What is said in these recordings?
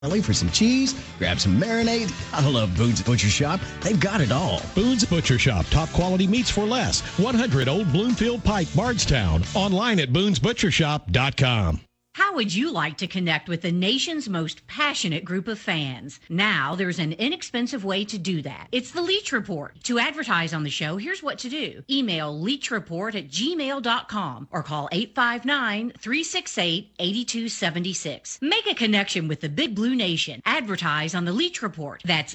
For some cheese, grab some marinade. I love Boone's Butcher Shop. They've got it all. Boone's Butcher Shop. Top quality meats for less. 100 Old Bloomfield Pike, Bardstown. Online at boonesbutchershop.com. How would you like to connect with the nation's most passionate group of fans? Now there's an inexpensive way to do that. It's the Leach Report. To advertise on the show, here's what to do. Email leachreport@gmail.com or call 859-368-8276. Make a connection with the Big Blue Nation. Advertise on the Leach Report. That's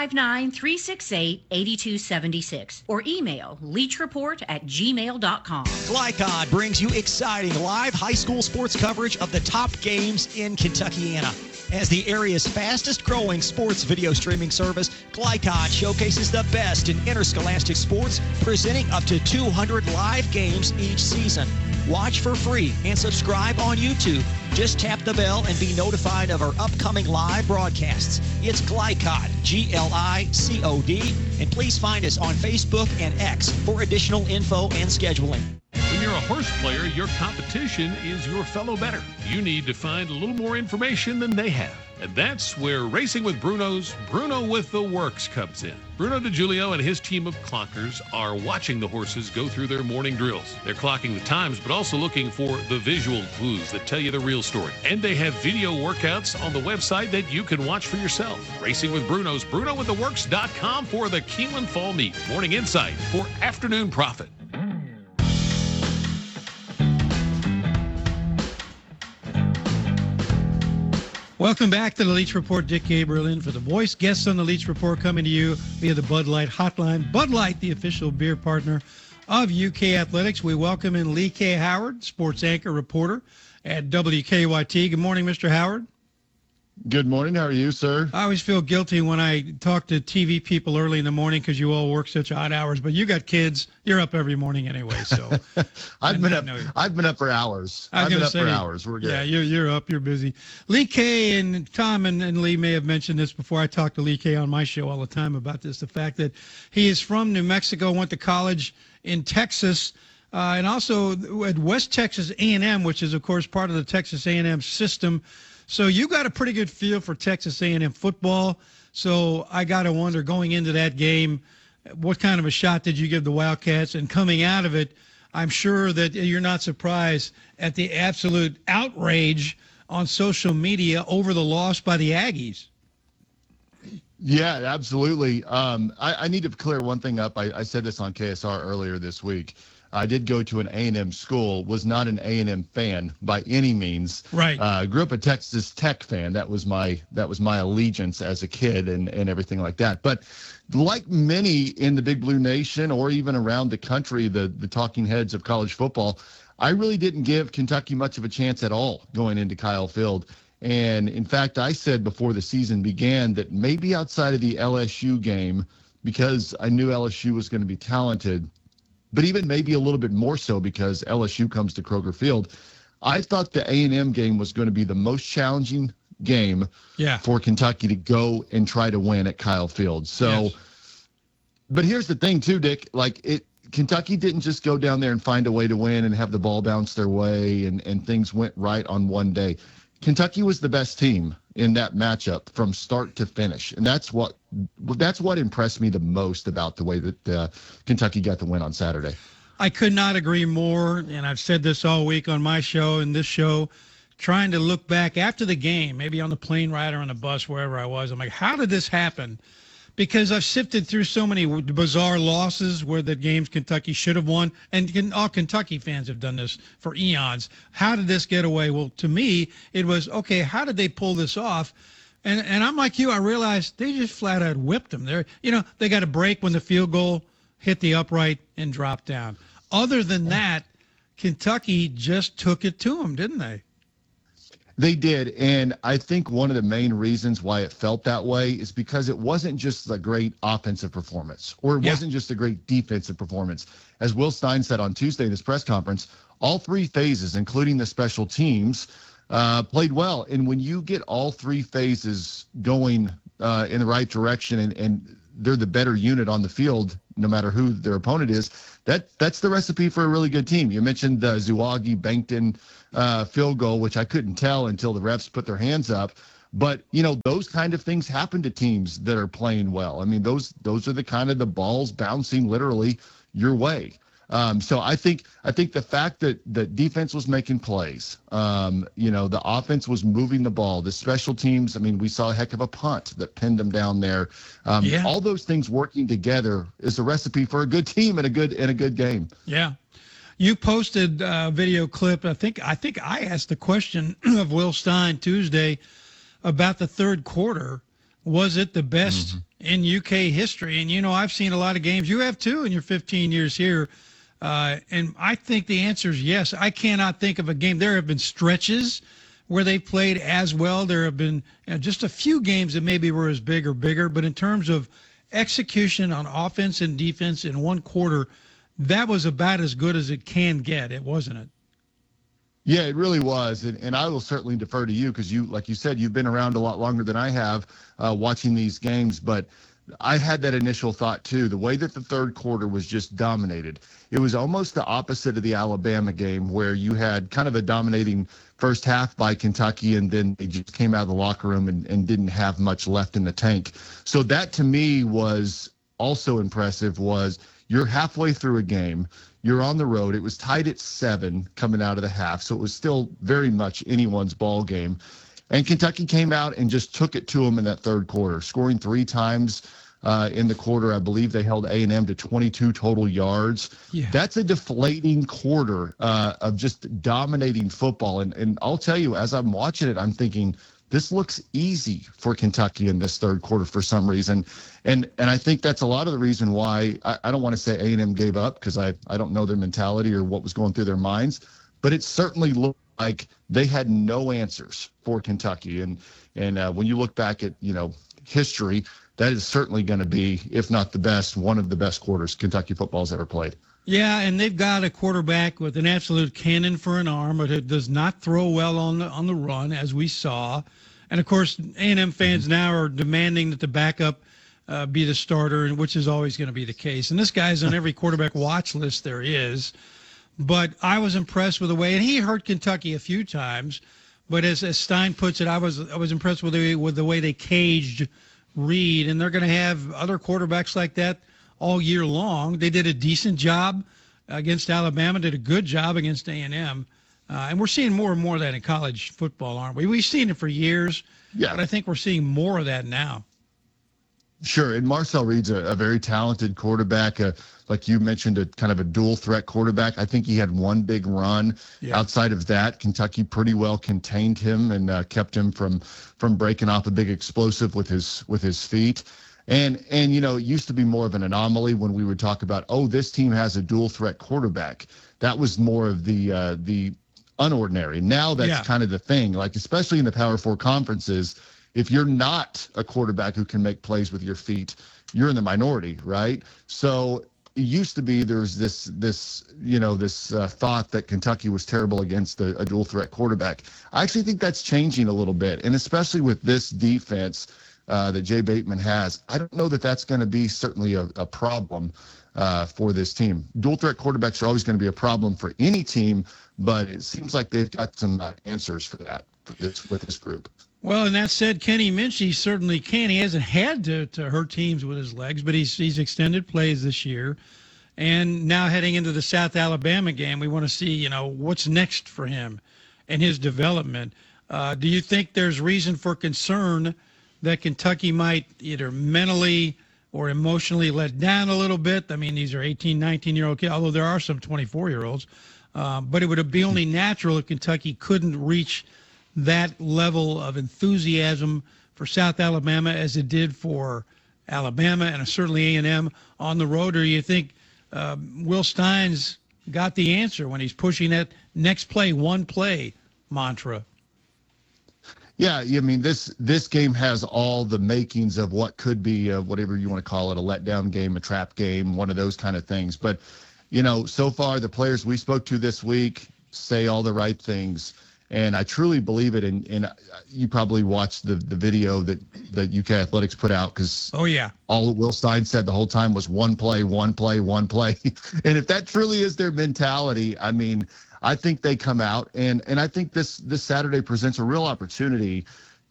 859-368-8276 or email leachreport@gmail.com. Glycod brings you exciting live high school sports coverage of the top games in Kentuckiana. As the area's fastest growing sports video streaming service, Glycod showcases the best in interscholastic sports, presenting up to 200 live games each season. Watch for free and subscribe on YouTube. Just tap the bell and be notified of our upcoming live broadcasts. It's Glycod, Glicod, and please find us on Facebook and X for additional info and scheduling. When you're a horse player, your competition is your fellow bettor. You need to find a little more information than they have. And that's where Racing with Bruno's Bruno with the Works comes in. Bruno DiGiulio and his team of clockers are watching the horses go through their morning drills. They're clocking the times, but also looking for the visual clues that tell you the real story. And they have video workouts on the website that you can watch for yourself. Racing with Bruno's BrunoWithTheWorks.com for the Keeneland Fall Meet. Morning Insight for Afternoon Profit. Welcome back to the Leach Report. Dick Gabriel in for the voice. Guests on the Leach Report coming to you via the Bud Light hotline. Bud Light, the official beer partner of UK Athletics. We welcome in Lee K. Howard, sports anchor reporter at WKYT. Good morning, Mr. Howard. Good morning. How are you, sir? I always feel guilty when I talk to TV people early in the morning because you all work such odd hours. But you got kids. You're up every morning anyway. So I've been up for hours. I've been up for hours. We're good. Yeah, you're up. You're busy. Lee K. and Tom and Lee may have mentioned this before. I talk to Lee K. on my show all the time about this. The fact that he is from New Mexico, went to college in Texas, and also at West Texas A&M, which is of course part of the Texas A&M system. So you got a pretty good feel for Texas A&M football. So I got to wonder, going into that game, what kind of a shot did you give the Wildcats? And coming out of it, I'm sure that you're not surprised at the absolute outrage on social media over the loss by the Aggies. Yeah, absolutely. I need to clear one thing up. I said this on KSR earlier this week. I did go to an A&M school, was not an A&M fan by any means. Right. Grew up a Texas Tech fan. That was my allegiance as a kid and everything like that. But like many in the Big Blue Nation or even around the country, the talking heads of college football, I really didn't give Kentucky much of a chance at all going into Kyle Field. And in fact, I said before the season began that maybe outside of the LSU game, because I knew LSU was going to be talented, but even maybe a little bit more so because LSU comes to Kroger Field, I thought the A&M game was going to be the most challenging game for Kentucky to go and try to win at Kyle Field. So, But here's the thing too, Dick, Kentucky didn't just go down there and find a way to win and have the ball bounce their way and things went right on one day. Kentucky was the best team in that matchup from start to finish. And that's what impressed me the most about the way that Kentucky got the win on Saturday. I could not agree more, and I've said this all week on my show and this show, trying to look back after the game, maybe on the plane ride or on the bus, wherever I was. I'm like, how did this happen? Because I've sifted through so many bizarre losses where the games Kentucky should have won, and all Kentucky fans have done this for eons. How did this get away? Well, to me, it was, okay, how did they pull this off? And I'm like you, I realized they just flat out whipped them. They got a break when the field goal hit the upright and dropped down. Other than that, Kentucky just took it to them, didn't they? They did, and I think one of the main reasons why it felt that way is because it wasn't just a great offensive performance, or it wasn't just a great defensive performance. As Will Stein said on Tuesday in his press conference, all three phases, including the special teams, played well. And when you get all three phases going in the right direction and they're the better unit on the field, no matter who their opponent is, that's the recipe for a really good team. You mentioned the Zouagi Bankton field goal, which I couldn't tell until the refs put their hands up. But, those kind of things happen to teams that are playing well. I mean, those are the kind of the balls bouncing literally your way. So I think the fact that defense was making plays, the offense was moving the ball, the special teams, I mean, we saw a heck of a punt that pinned them down there. All those things working together is a recipe for a good team and a good game. Yeah. You posted a video clip. I think I asked the question of Will Stein Tuesday about the third quarter. Was it the best in UK history? And, I've seen a lot of games. You have too in your 15 years here. And I think the answer is yes. I cannot think of a game. There have been stretches where they played as well. There have been just a few games that maybe were as big or bigger. But in terms of execution on offense and defense in one quarter, that was about as good as it can get, wasn't it? Yeah, it really was. And I will certainly defer to you because like you said, you've been around a lot longer than I have watching these games. But I had that initial thought, too. The way that the third quarter was just dominated, it was almost the opposite of the Alabama game where you had kind of a dominating first half by Kentucky, and then they just came out of the locker room and didn't have much left in the tank. So that, to me, was also impressive. Was you're halfway through a game. You're on the road. It was tied at 7 coming out of the half, so it was still very much anyone's ball game. And Kentucky came out and just took it to them in that third quarter, scoring 3 times in the quarter. I believe they held A&M to 22 total yards. Yeah. That's a deflating quarter of just dominating football. And I'll tell you, as I'm watching it, I'm thinking, this looks easy for Kentucky in this third quarter for some reason. And I think that's a lot of the reason why I don't want to say A&M gave up because I don't know their mentality or what was going through their minds, but it certainly looked like they had no answers for Kentucky. And when you look back at, history, that is certainly going to be, if not the best, one of the best quarters Kentucky football's ever played. Yeah, and they've got a quarterback with an absolute cannon for an arm, but it does not throw well on the run, as we saw. And, of course, A&M fans now are demanding that the backup be the starter, which is always going to be the case. And this guy's on every quarterback watch list there is. But I was impressed with the way, and he hurt Kentucky a few times. But as Stein puts it, I was impressed with the way they caged Reed, and they're going to have other quarterbacks like that all year long. They did a decent job against Alabama, did a good job against A&M, and we're seeing more and more of that in college football, aren't we? We've seen it for years, but I think we're seeing more of that now. Sure, and Marcel Reed's a very talented quarterback, like you mentioned, a kind of a dual threat quarterback. I think he had one big run. Yeah. Outside of that, Kentucky pretty well contained him and kept him from breaking off a big explosive with his feet. And it used to be more of an anomaly when we would talk about, this team has a dual threat quarterback. That was more of the unordinary. Now that's kind of the thing, like especially in the Power 4 conferences. If you're not a quarterback who can make plays with your feet, you're in the minority, right? So it used to be there's this thought that Kentucky was terrible against a dual threat quarterback. I actually think that's changing a little bit, and especially with this defense that Jay Bateman has, I don't know that that's going to be certainly a problem for this team. Dual threat quarterbacks are always going to be a problem for any team, but it seems like they've got some answers for that with this group. Well, and that said, Kenny Minchey certainly can. He hasn't had to hurt teams with his legs, but he's extended plays this year. And now heading into the South Alabama game, we want to see, what's next for him and his development. Do you think there's reason for concern that Kentucky might either mentally or emotionally let down a little bit? I mean, these are 18, 19-year-old kids, although there are some 24-year-olds. But it would be only natural if Kentucky couldn't reach that level of enthusiasm for South Alabama as it did for Alabama and certainly A&M on the road? Or you think Will Stein's got the answer when he's pushing that next play, one play mantra? Yeah, I mean, this game has all the makings of what could be whatever you want to call it, a letdown game, a trap game, one of those kind of things. But, so far the players we spoke to this week say all the right things. And I truly believe it. And you probably watched the video that UK Athletics put out because all Will Stein said the whole time was one play, one play, one play. And if that truly is their mentality, I mean, I think they come out and I think this Saturday presents a real opportunity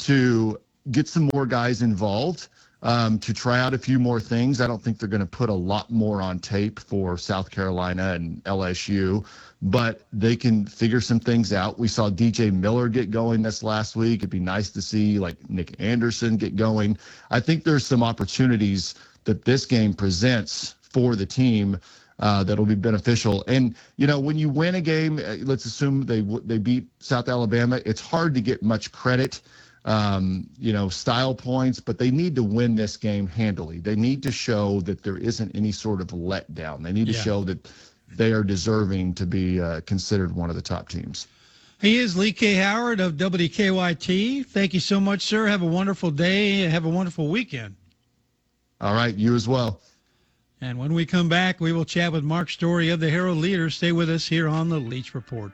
to get some more guys involved, to try out a few more things. I don't think they're going to put a lot more on tape for South Carolina and LSU, but they can figure some things out. We saw DJ Miller get going this last week. It'd be nice to see like Nick Anderson get going. I think there's some opportunities that this game presents for the team that'll be beneficial. And, you know, when you win a game, let's assume they beat South Alabama, it's hard to get much credit, style points, but they need to win this game handily. They need to show that there isn't any sort of letdown. They need to show that they are deserving to be considered one of the top teams. He is Lee K. Howard of WKYT. Thank you so much, sir. Have a wonderful day and have a wonderful weekend. All right, you as well. And when we come back, we will chat with Mark Story of the Herald Leader. Stay with us here on the Leach Report.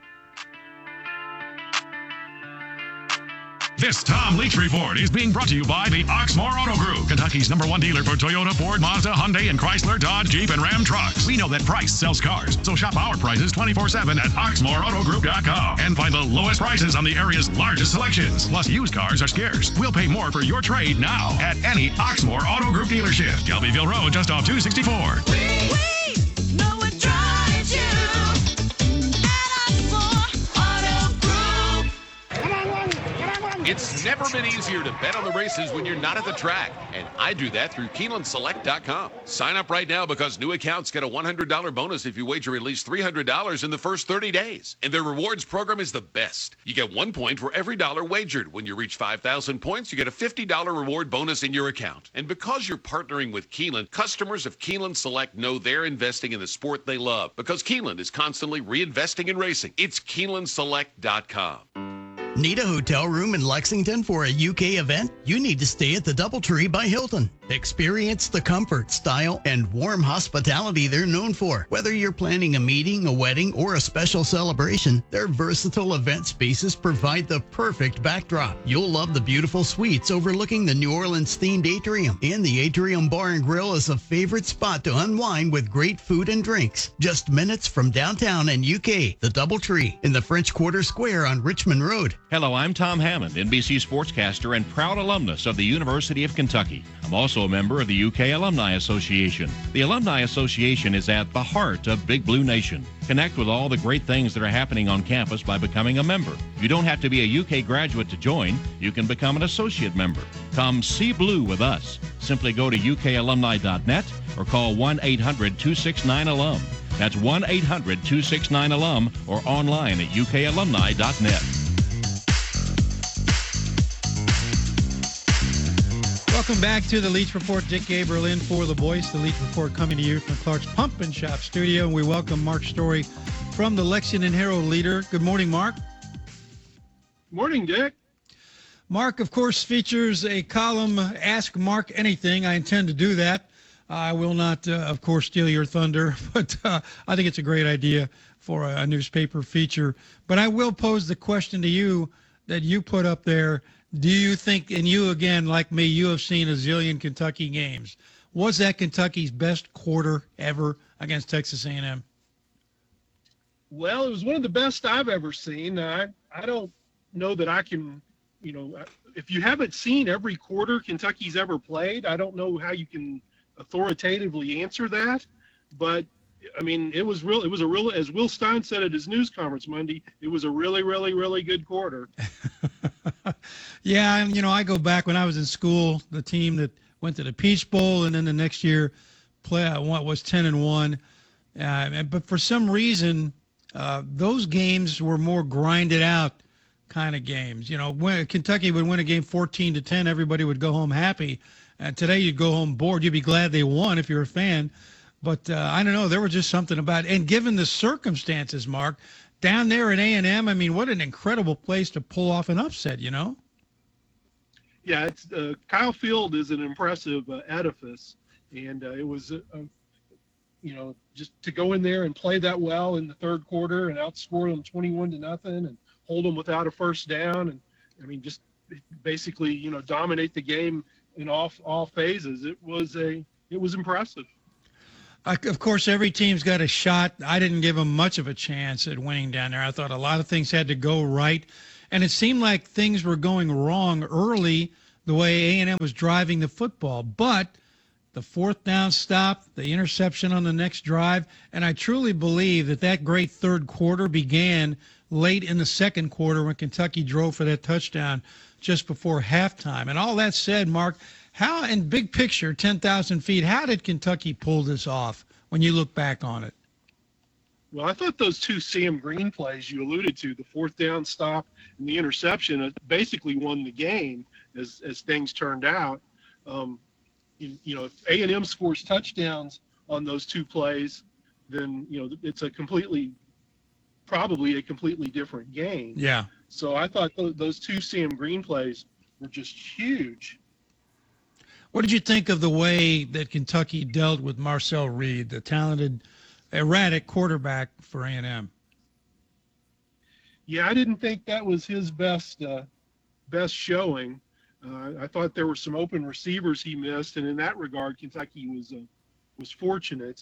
This Tom Leach Report is being brought to you by the Oxmoor Auto Group, Kentucky's #1 dealer for Toyota, Ford, Mazda, Hyundai, and Chrysler, Dodge, Jeep, and Ram trucks. We know that price sells cars, so shop our prices 24/7 at OxmoorAutoGroup.com and find the lowest prices on the area's largest selections. Plus, used cars are scarce. We'll pay more for your trade now at any Oxmoor Auto Group dealership. Shelbyville Road, just off 264. We know what drives you at Oxmoor Auto Group. It's never been easier to bet on the races when you're not at the track, and I do that through KeenelandSelect.com. Sign up right now because new accounts get a $100 bonus if you wager at least $300 in the first 30 days. And their rewards program is the best. You get 1 point for every dollar wagered. When you reach 5,000 points, you get a $50 reward bonus in your account. And because you're partnering with Keeneland, customers of Keeneland Select know they're investing in the sport they love because Keeneland is constantly reinvesting in racing. It's KeenelandSelect.com. Need a hotel room in Lexington for a UK event? You need to stay at the DoubleTree by Hilton. Experience the comfort, style, and warm hospitality they're known for. Whether you're planning a meeting, a wedding, or a special celebration, their versatile event spaces provide the perfect backdrop. You'll love the beautiful suites overlooking the New Orleans-themed atrium. And the Atrium Bar and Grill is a favorite spot to unwind with great food and drinks. Just minutes from downtown and UK, the DoubleTree in the French Quarter Square on Richmond Road. Hello, I'm Tom Hammond, NBC sportscaster and proud alumnus of the University of Kentucky. I'm also a member of the UK Alumni Association. The Alumni Association is at the heart of Big Blue Nation. Connect with all the great things that are happening on campus by becoming a member. You don't have to be a UK graduate to join. You can become an associate member. Come see blue with us. Simply go to ukalumni.net or call 1-800-269-ALUM. That's 1-800-269-ALUM or online at ukalumni.net. Welcome back to the Leach Report. Dick Gabriel in for the voice. The Leach Report coming to you from Clark's Pump and Shop studio. And we welcome Mark Story from the Lexington Herald Leader. Good morning, Mark. Morning, Dick. Mark, of course, features a column, Ask Mark Anything. I intend to do that. I will not, of course, steal your thunder, but I think it's a great idea for a newspaper feature. But I will pose the question to you that you put up there. Do you think, and you again, like me, you have seen a zillion Kentucky games. Was that Kentucky's best quarter ever against Texas A&M? Well, it was one of the best I've ever seen. I don't know that I can, if you haven't seen every quarter Kentucky's ever played, I don't know how you can authoritatively answer that. But I mean, it was a real, as Will Stein said at his news conference Monday, it was a really, really, really good quarter. Yeah, and I go back when I was in school, the team that went to the Peach Bowl and then the next year was 10-1. But for some reason, those games were more grinded out kind of games. When Kentucky would win a game 14-10, everybody would go home happy. And today you'd go home bored. You'd be glad they won if you're a fan. But I don't know, there was just something about it. And given the circumstances, Mark, down there at A&M, I mean, what an incredible place to pull off an upset, Yeah, it's Kyle Field is an impressive edifice, and it was, just to go in there and play that well in the third quarter and outscore them 21-0 and hold them without a first down, and I mean, just basically, dominate the game in all phases. It was impressive. Of course, every team's got a shot. I didn't give them much of a chance at winning down there. I thought a lot of things had to go right. And it seemed like things were going wrong early the way A&M was driving the football. But the fourth down stop, the interception on the next drive, and I truly believe that great third quarter began late in the second quarter when Kentucky drove for that touchdown just before halftime. And all that said, Mark, how, in big picture, 10,000 feet, how did Kentucky pull this off when you look back on it? Well, I thought those two Sam Green plays you alluded to, the fourth down stop and the interception, basically won the game as things turned out. If A&M scores touchdowns on those two plays, then, it's probably a completely different game. Yeah. So I thought those two Sam Green plays were just huge. What did you think of the way that Kentucky dealt with Marcel Reed, the talented, erratic quarterback for A&M? Yeah, I didn't think that was his best showing. I thought there were some open receivers he missed, and in that regard, Kentucky was fortunate.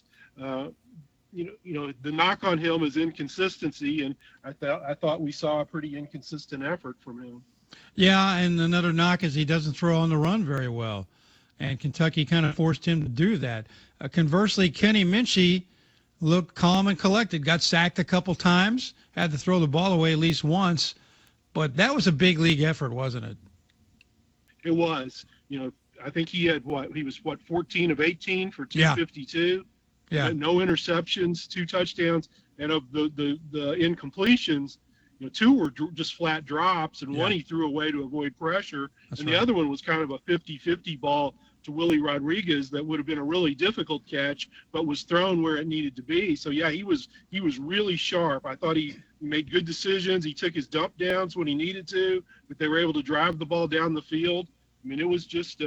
The knock on him is inconsistency, and I thought we saw a pretty inconsistent effort from him. Yeah, and another knock is he doesn't throw on the run very well, and Kentucky kind of forced him to do that. Conversely, Kenny Minchey looked calm and collected, got sacked a couple times, had to throw the ball away at least once, but that was a big league effort, wasn't it? It was. I think he had 14 of 18 for 252. Yeah. No interceptions, 2 touchdowns, and of the incompletions, 2 were just flat drops, and one he threw away to avoid pressure, and the other one was kind of a 50-50 ball to Willie Rodriguez that would have been a really difficult catch, but was thrown where it needed to be. So yeah, he was really sharp. I thought he made good decisions. He took his dump downs when he needed to, but they were able to drive the ball down the field. I mean, it was just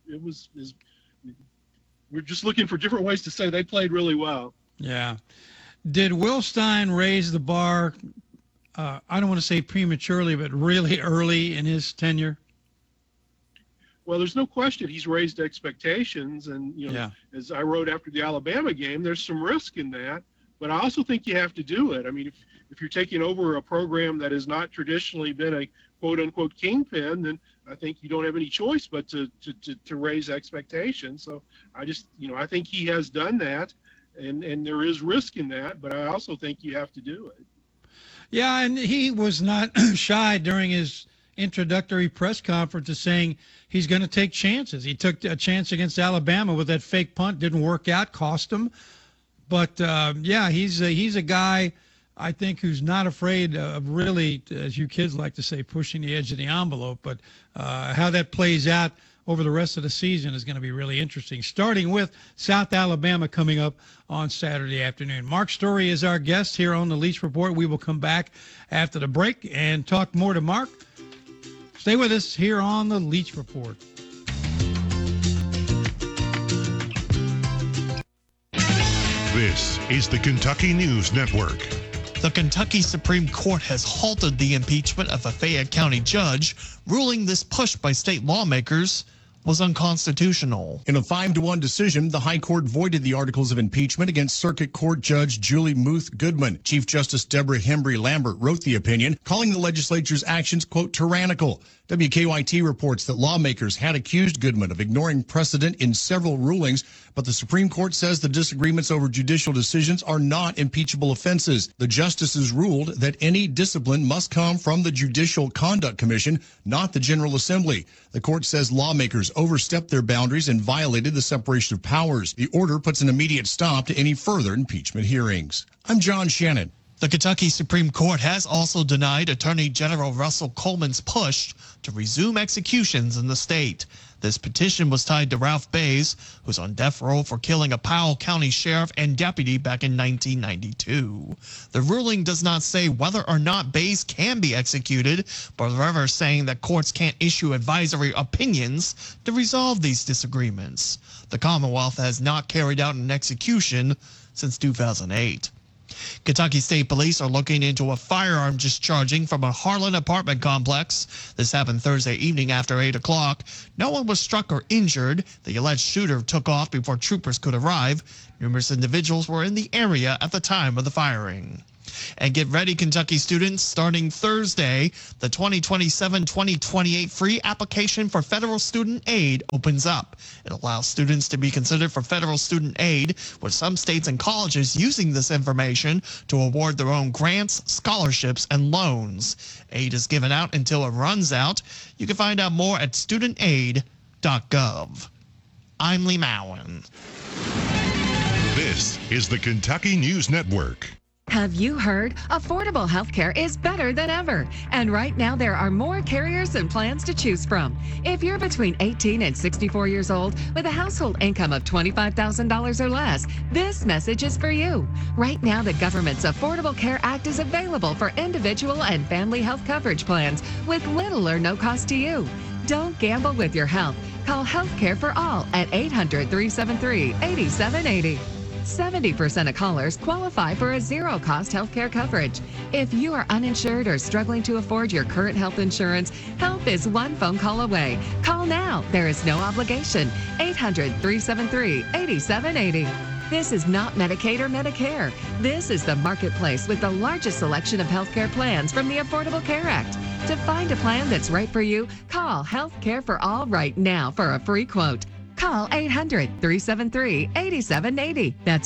we're just looking for different ways to say they played really well. Yeah. Did Will Stein raise the bar, I don't want to say prematurely, but really early in his tenure? Well, there's no question he's raised expectations. And, as I wrote after the Alabama game, there's some risk in that. But I also think you have to do it. I mean, if you're taking over a program that has not traditionally been a quote-unquote kingpin, then I think you don't have any choice but to raise expectations. So I just, I think he has done that, and there is risk in that, but I also think you have to do it. Yeah, and he was not shy during his introductory press conference of saying he's going to take chances. He took a chance against Alabama with that fake punt, didn't work out, cost him. But, he's a guy, I think, who's not afraid of really, as you kids like to say, pushing the edge of the envelope. But how that plays out over the rest of the season is going to be really interesting, starting with South Alabama coming up on Saturday afternoon. Mark Story is our guest here on the Leach Report. We will come back after the break and talk more to Mark. Stay with us here on the Leach Report. This is the Kentucky News Network. The Kentucky Supreme Court has halted the impeachment of a Fayette County judge, ruling this push by state lawmakers was unconstitutional. In a 5-1 decision, the High Court voided the articles of impeachment against Circuit Court Judge Julie Muth Goodman. Chief Justice Deborah Hembry Lambert wrote the opinion, calling the legislature's actions, quote, tyrannical. WKYT reports that lawmakers had accused Goodman of ignoring precedent in several rulings, but the Supreme Court says the disagreements over judicial decisions are not impeachable offenses. The justices ruled that any discipline must come from the Judicial Conduct Commission, not the General Assembly. The court says lawmakers overstepped their boundaries and violated the separation of powers. The order puts an immediate stop to any further impeachment hearings. I'm John Shannon. The Kentucky Supreme Court has also denied Attorney General Russell Coleman's push to resume executions in the state. This petition was tied to Ralph Bays, who's on death row for killing a Powell County sheriff and deputy back in 1992. The ruling does not say whether or not Bays can be executed, but rather saying that courts can't issue advisory opinions to resolve these disagreements. The Commonwealth has not carried out an execution since 2008. Kentucky State Police are looking into a firearm discharging from a Harlan apartment complex. This happened Thursday evening after 8 o'clock. No one was struck or injured. The alleged shooter took off before troopers could arrive. Numerous individuals were in the area at the time of the firing. And get ready, Kentucky students, starting Thursday, the 2027-2028 free application for federal student aid opens up. It allows students to be considered for federal student aid, with some states and colleges using this information to award their own grants, scholarships, and loans. Aid is given out until it runs out. You can find out more at studentaid.gov. I'm Lee Mowen. This is the Kentucky News Network. Have you heard? Affordable healthcare is better than ever. And right now, there are more carriers and plans to choose from. If you're between 18 and 64 years old with a household income of $25,000 or less, this message is for you. Right now, the government's Affordable Care Act is available for individual and family health coverage plans with little or no cost to you. Don't gamble with your health. Call Healthcare for All at 800-373-8780. 70% of callers qualify for a zero-cost healthcare coverage. If you are uninsured or struggling to afford your current health insurance, help is one phone call away. Call now. There is no obligation. 800-373-8780. This is not Medicaid or Medicare. This is the marketplace with the largest selection of healthcare plans from the Affordable Care Act. To find a plan that's right for you, call Healthcare for All right now for a free quote. Call 800-373-8780. That's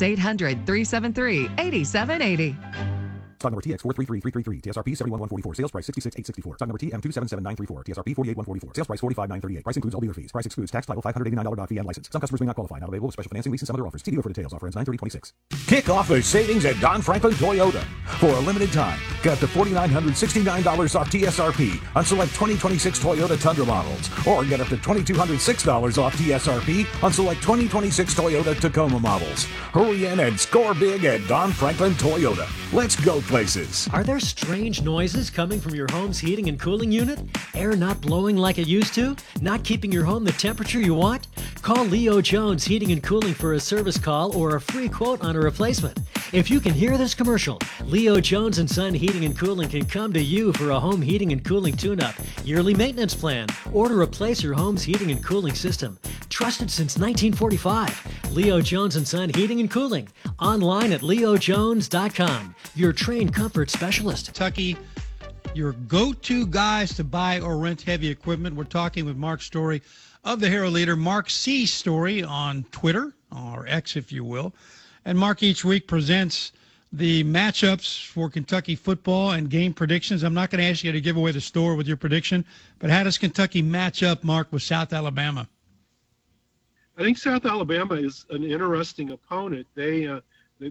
800-373-8780. Stock number TX433333. TSRP 71144. Sales price 66864. Stock number TM277934. TSRP 48144. Sales price 45938. Price includes all dealer fees. Price excludes tax, title, $589 fee, and license. Some customers may not qualify. Not available with special financing, lease, and some other offers. TDO for details. Offer ends 9/30/26. Kick off the savings at Don Franklin Toyota. For a limited time, get up to $4,969 off TSRP on select 2026 Toyota Tundra models. Or get up to $2,206 off TSRP on select 2026 Toyota Tacoma models. Hurry in and score big at Don Franklin Toyota. Let's go places. Are there strange noises coming from your home's heating and cooling unit? Air not blowing like it used to? Not keeping your home the temperature you want? Call Leo Jones Heating and Cooling for a service call or a free quote on a replacement. If you can hear this commercial, Leo Jones & Son Heating and Cooling can come to you for a home heating and cooling tune-up, yearly maintenance plan, or to replace your home's heating and cooling system. Trusted since 1945. Leo Jones & Son Heating and Cooling. Online at leojones.com. Your trained comfort specialist. Kentucky, your go-to guys to buy or rent heavy equipment. We're talking with Mark Story of the Hero Leader, Mark C. Story on Twitter, or X if you will. And Mark each week presents the matchups for Kentucky football and game predictions. I'm not going to ask you to give away the store with your prediction, but how does Kentucky match up, Mark, with South Alabama? I think South Alabama is an interesting opponent. They have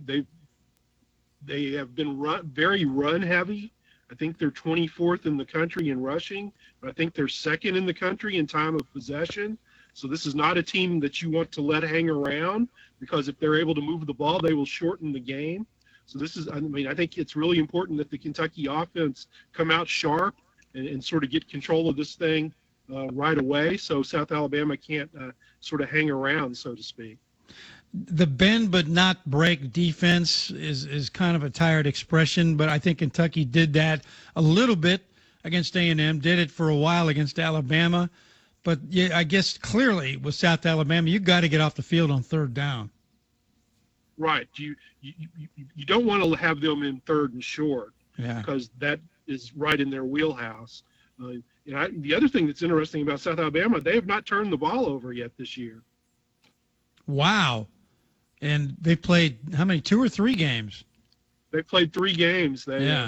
been very run heavy. I think they're 24th in the country in rushing, but I think they're second in the country in time of possession. So this is not a team that you want to let hang around, because if they're able to move the ball, they will shorten the game. So this is, I think it's really important that the Kentucky offense come out sharp and sort of get control of this thing right away, so South Alabama can't sort of hang around, so to speak. The bend but not break defense is kind of a tired expression, but I think Kentucky did that a little bit against A&M, did it for a while against Alabama. But yeah, I guess clearly with South Alabama, you've got to get off the field on third down. Right. You don't want to have them in third and short, because that is right in their wheelhouse. The other thing that's interesting about South Alabama, they have not turned the ball over yet this year. Wow. And they played how many? 2 or 3 games? They played 3 games. They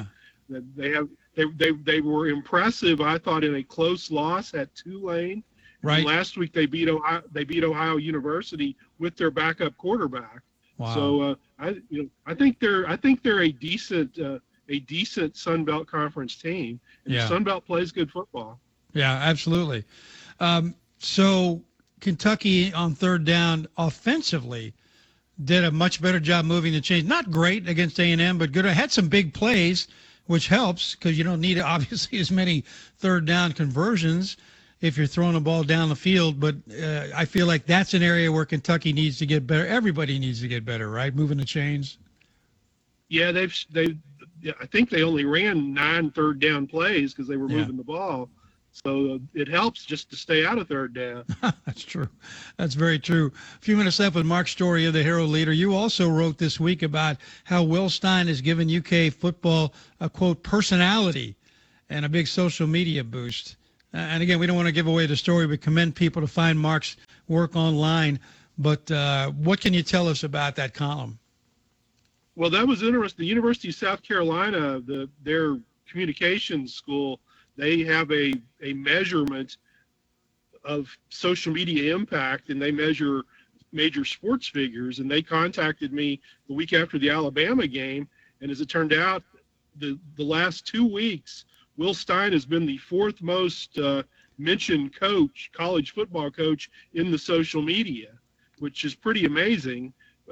were impressive, I thought, in a close loss at Tulane. Right. And last week they beat Ohio University with their backup quarterback. Wow. So I think they're a decent Sun Belt Conference team. And the Sun Belt plays good football. Yeah, absolutely. So Kentucky on third down offensively did a much better job moving the chains. Not great against A&M, but good. Had some big plays, which helps because you don't need obviously as many third down conversions if you're throwing the ball down the field. But I feel like that's an area where Kentucky needs to get better. Everybody needs to get better, right? Moving the chains. Yeah, I think they only ran 9 third down plays because they were moving the ball. So it helps just to stay out of third down. That's true. That's very true. A few minutes left with Mark Story of the Herald Leader. You also wrote this week about how Will Stein has given UK football a, quote, personality and a big social media boost. And again, we don't want to give away the story, but commend people to find Mark's work online. But what can you tell us about that column? Well, that was interesting. The University of South Carolina, their communications school, they have a measurement of social media impact, and they measure major sports figures. And they contacted me the week after the Alabama game, and as it turned out, the last 2 weeks, Will Stein has been the fourth most mentioned coach, college football coach, in the social media, which is pretty amazing.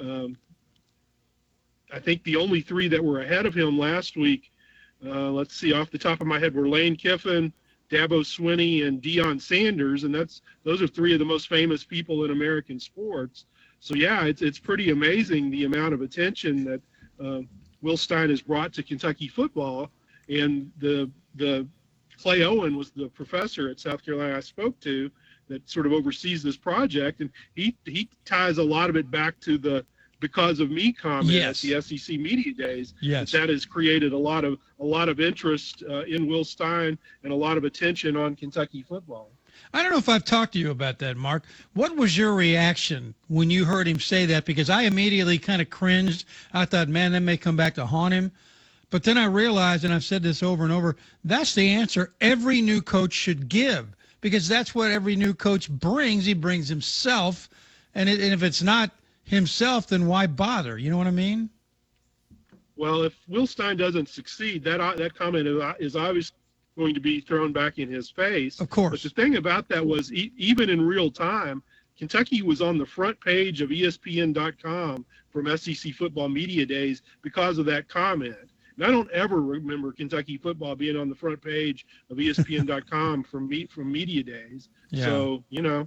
I think the only three that were ahead of him last week, let's see, off the top of my head, were Lane Kiffin, Dabo Swinney, and Deion Sanders, and those are three of the most famous people in American sports. So yeah, it's pretty amazing the amount of attention that Will Stein has brought to Kentucky football. And the Clay Owen was the professor at South Carolina I spoke to that sort of oversees this project, and he ties a lot of it back to the "because of me" comment at the SEC Media Days. Yes. That has created a lot of interest in Will Stein and a lot of attention on Kentucky football. I don't know if I've talked to you about that, Mark. What was your reaction when you heard him say that? Because I immediately kind of cringed. I thought, man, that may come back to haunt him. But then I realized, and I've said this over and over, that's the answer every new coach should give, because that's what every new coach brings. He brings himself, and if it's not himself, then why bother? You know what I mean? Well, if Will Stein doesn't succeed, that comment is obviously going to be thrown back in his face. Of course. But the thing about that was, even in real time, Kentucky was on the front page of ESPN.com from SEC Football Media Days because of that comment. And I don't ever remember Kentucky football being on the front page of ESPN.com from Media Days. Yeah. So,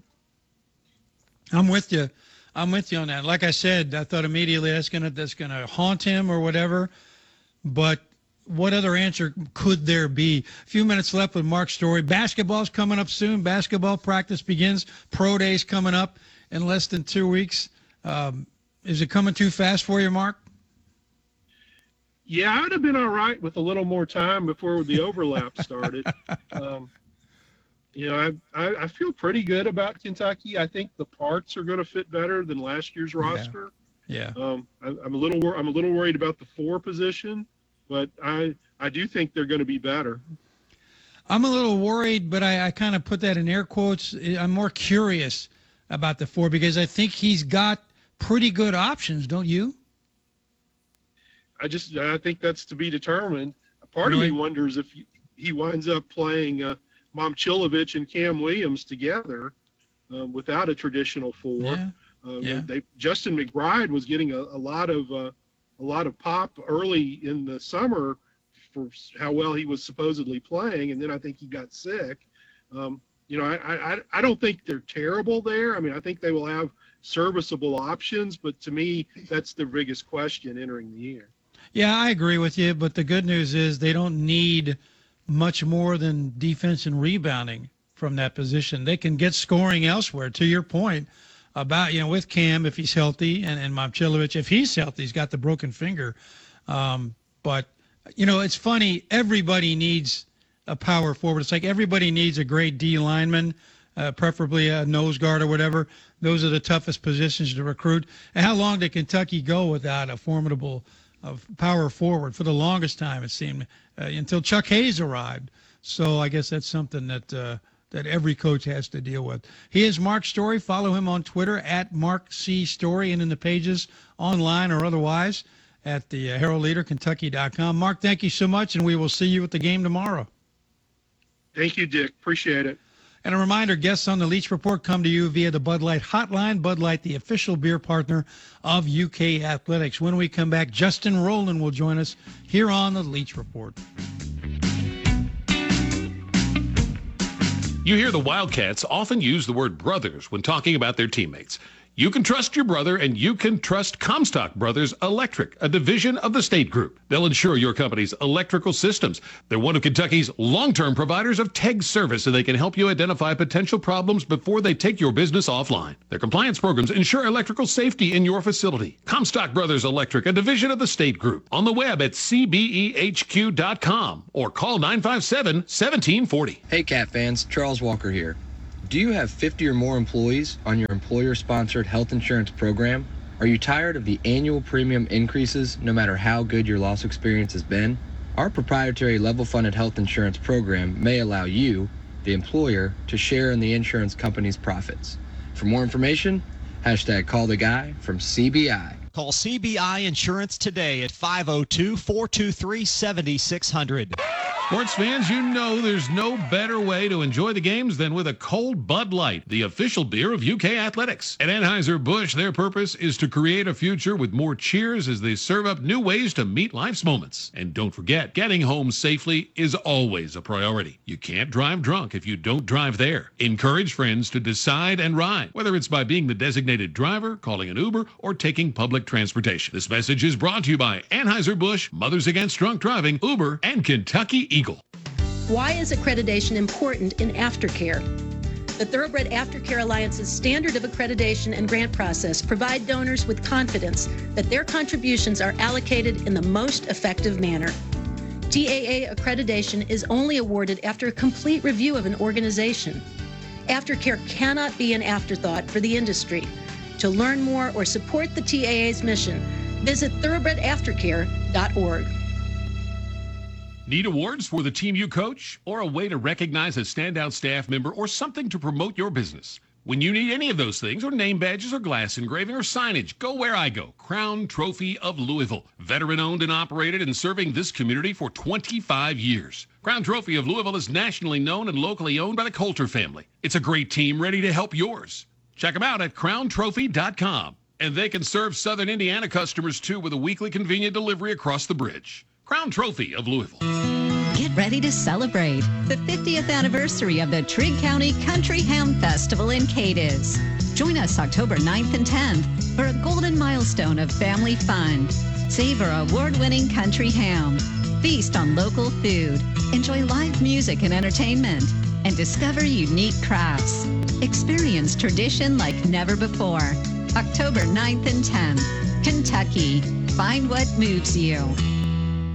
I'm with you. I'm with you on that. Like I said, I thought immediately that's gonna haunt him or whatever. But what other answer could there be? A few minutes left with Mark Story. Basketball's coming up soon. Basketball practice begins. Pro Day's coming up in less than 2 weeks. Is it coming too fast for you, Mark? Yeah, I'd have been all right with a little more time before the overlap started. I feel pretty good about Kentucky. I think the parts are going to fit better than last year's roster. Yeah. I'm a little worried about the 4 position, but I do think they're going to be better. I'm a little worried, but I kind of put that in air quotes. I'm more curious about the 4 because I think he's got pretty good options, don't you? I think that's to be determined. Part of me wonders if he winds up playing Momcilovic and Cam Williams together without a traditional 4. Justin McBride was getting a lot of pop early in the summer for how well he was supposedly playing, and then I think he got sick. I don't think they're terrible there. I mean, I think they will have serviceable options, but to me, that's the biggest question entering the year. Yeah, I agree with you, but the good news is they don't need much more than defense and rebounding from that position. They can get scoring elsewhere, to your point about, with Cam, if he's healthy, and Momcilovic, if he's healthy, he's got the broken finger. But, it's funny, everybody needs a power forward. It's like everybody needs a great D lineman, preferably a nose guard or whatever. Those are the toughest positions to recruit. And how long did Kentucky go without a formidable power forward? For the longest time, it seemed, until Chuck Hayes arrived. So I guess that's something that every coach has to deal with. He is Mark Story. Follow him on Twitter at Mark C. Story, and in the pages online or otherwise at the Herald Leader, Kentucky.com. Mark, thank you so much, and we will see you at the game tomorrow. Thank you, Dick. Appreciate it. And a reminder, guests on the Leach Report come to you via the Bud Light Hotline. Bud Light, the official beer partner of UK Athletics. When we come back, Justin Rowland will join us here on the Leach Report. You hear the Wildcats often use the word brothers when talking about their teammates. You can trust your brother, and you can trust Comstock Brothers Electric, a division of the State Group. They'll insure your company's electrical systems. They're one of Kentucky's long-term providers of TEG service, so they can help you identify potential problems before they take your business offline. Their compliance programs ensure electrical safety in your facility. Comstock Brothers Electric, a division of the State Group. On the web at cbehq.com or call 957-1740. Hey, Cat fans, Charles Walker here. Do you have 50 or more employees on your employer-sponsored health insurance program? Are you tired of the annual premium increases no matter how good your loss experience has been? Our proprietary level-funded health insurance program may allow you, the employer, to share in the insurance company's profits. For more information, #call the guy from CBI. Call CBI Insurance today at 502-423-7600. Sports fans, you know there's no better way to enjoy the games than with a cold Bud Light, the official beer of UK Athletics. At Anheuser-Busch, their purpose is to create a future with more cheers as they serve up new ways to meet life's moments. And don't forget, getting home safely is always a priority. You can't drive drunk if you don't drive there. Encourage friends to decide and ride, whether it's by being the designated driver, calling an Uber, or taking public transportation. This message is brought to you by Anheuser-Busch, Mothers Against Drunk Driving, Uber, and Kentucky Eagle. Why is accreditation important in aftercare? The Thoroughbred Aftercare Alliance's standard of accreditation and grant process provide donors with confidence that their contributions are allocated in the most effective manner. TAA accreditation is only awarded after a complete review of an organization. Aftercare cannot be an afterthought for the industry. To learn more or support the TAA's mission, visit thoroughbredaftercare.org. Need awards for the team you coach, or a way to recognize a standout staff member, or something to promote your business? When you need any of those things, or name badges, or glass engraving, or signage, go where I go. Crown Trophy of Louisville. Veteran-owned and operated and serving this community for 25 years. Crown Trophy of Louisville is nationally known and locally owned by the Coulter family. It's a great team ready to help yours. Check them out at crowntrophy.com. And they can serve Southern Indiana customers, too, with a weekly convenient delivery across the bridge. Crown Trophy of Louisville. Get ready to celebrate the 50th anniversary of the Trigg County Country Ham Festival in Cadiz. Join us October 9th and 10th for a golden milestone of family fun. Savor award-winning country ham. Feast on local food. Enjoy live music and entertainment. And discover unique crafts. Experience tradition like never before. October 9th and 10th. Kentucky. Find what moves you.